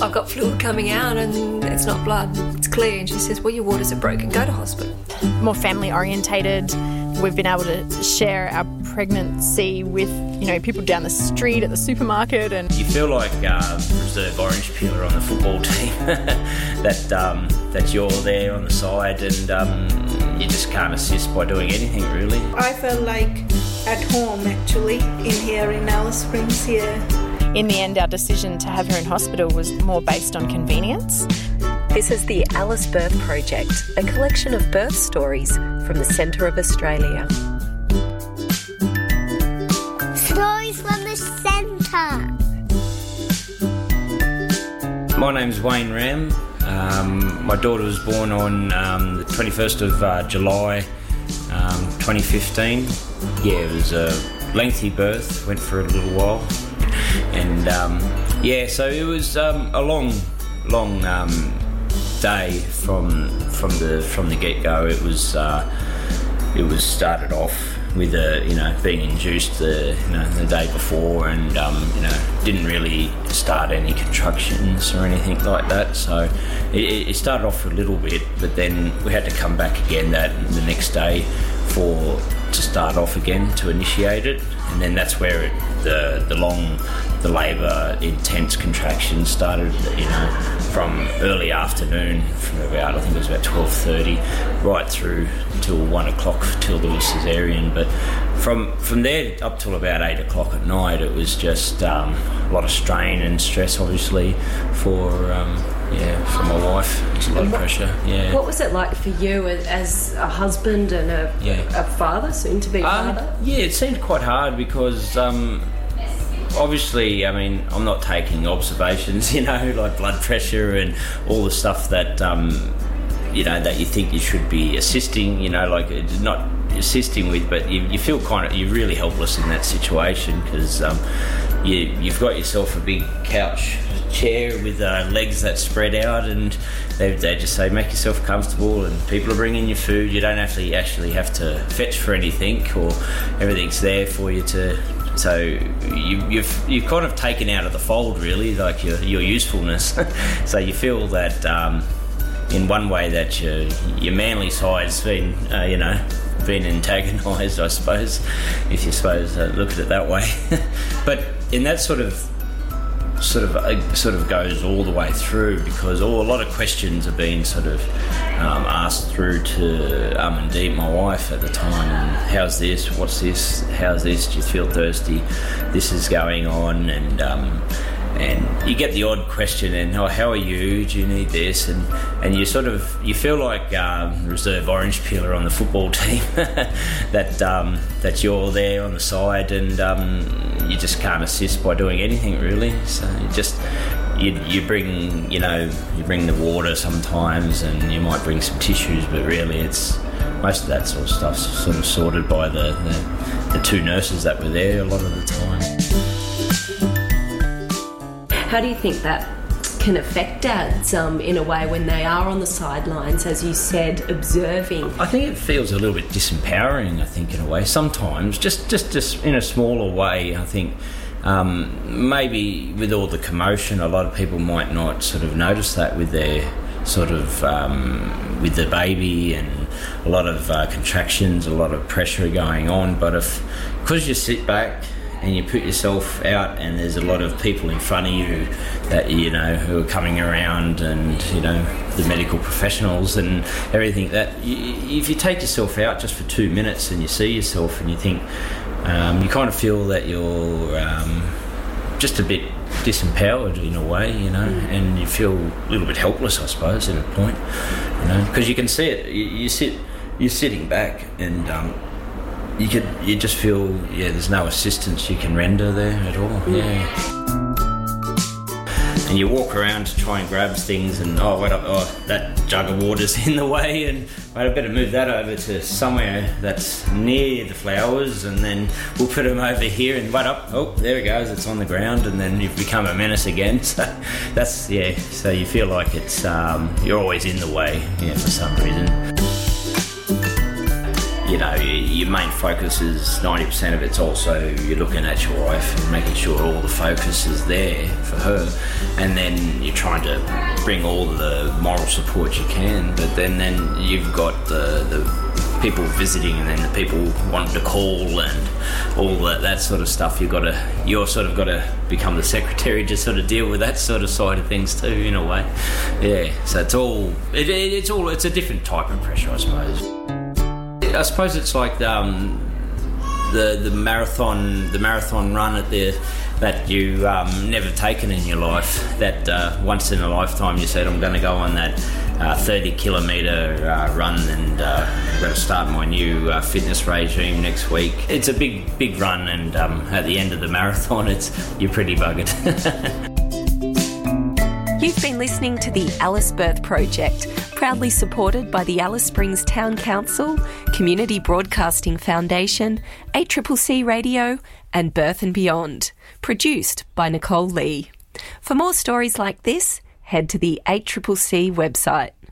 I've got fluid coming out and it's not blood, it's clear. And she says, well, your waters are broken, go to hospital. More family orientated. We've been able to share our pregnancy with, people down the street at the supermarket. And you feel like reserve orange peeler on the football team, that you're there on the side and you just can't assist by doing anything really. I felt like at home actually in here in Alice Springs here. In the end, our decision to have her in hospital was more based on convenience. This is the Alice Birth Project, a collection of birth stories from the centre of Australia. Stories from the centre. My name's Wayne Ram. My daughter was born on the 21st of July 2015. Yeah, it was a lengthy birth, went for a little while. And so it was a long day from the get-go. It was started off with being induced the day before, and didn't really start any contractions or anything like that. So it started off for a little bit, but then we had to come back again the next day to start off again to initiate it, and then that's where the labour intense contractions started, from early afternoon, from about, I think it was about 12:30 right through till 1 o'clock till there was caesarean. But from there up till about 8 o'clock at night, it was just a lot of strain and stress, obviously, for my wife. It was a lot of pressure. Yeah. What was it like for you as a husband and a father, soon to be father? It seemed quite hard because obviously, I'm not taking observations, like blood pressure and all the stuff that that you think you should be assisting, not assisting with, but you feel you're really helpless in that situation because you've got yourself a big couch chair with legs that spread out, and they just say make yourself comfortable, and people are bringing you food. You don't actually have to fetch for anything, or everything's there for you to. So you've kind of taken out of the fold, really, like your usefulness. So you feel that in one way that your manly side's been been antagonised, I suppose, if you look at it that way. But in that sort of goes all the way through, because a lot of questions are being asked through to Amandeep, my wife at the time. And how's this? What's this? How's this? Do you feel thirsty? This is going on, and you get the odd question, and how are you? Do you need this? And you feel like reserve orange peeler on the football team, that you're there on the side, and you just can't assist by doing anything really. So you bring the water sometimes, and you might bring some tissues, but really it's most of that sort of stuff's sort of sorted by the two nurses that were there a lot of the time. How do you think that can affect dads in a way when they are on the sidelines, as you said, observing? I think it feels a little bit disempowering, I think, in a way. Sometimes, just in a smaller way, I think maybe with all the commotion, a lot of people might not sort of notice that with their with the baby, and a lot of contractions, a lot of pressure going on. But because you sit back and you put yourself out, and there's a lot of people in front of you that who are coming around, and the medical professionals and everything, that if you take yourself out just for 2 minutes and you see yourself and you think, you kind of feel that you're just a bit disempowered in a way, and you feel a little bit helpless, I suppose, at a point, because you can see it. You're sitting back, and you just feel, there's no assistance you can render there at all. And you walk around to try and grab things, and that jug of water's in the way, and I better move that over to somewhere that's near the flowers, and then we'll put them over here, and there it goes, it's on the ground, and then you've become a menace again. So that's, so you feel like it's you're always in the way, for some reason. your main focus is 90% of it's also you're looking at your wife and making sure all the focus is there for her, and then you're trying to bring all the moral support you can, but then you've got the people visiting, and then the people wanting to call and all that sort of stuff. You're sort of got to become the secretary to sort of deal with that sort of side of things too, in a way. Yeah, so it's a different type of pressure, I suppose. I suppose it's like the marathon run that you never taken in your life. That once in a lifetime you said, I'm going to go on that 30-kilometre run, and I'm going to start my new fitness regime next week. It's a big run, and at the end of the marathon, you're pretty buggered. You've been listening to the Alice Birth Project, proudly supported by the Alice Springs Town Council, Community Broadcasting Foundation, 8CCC Radio, and Birth and Beyond. Produced by Nicole Lee. For more stories like this, head to the 8CCC website.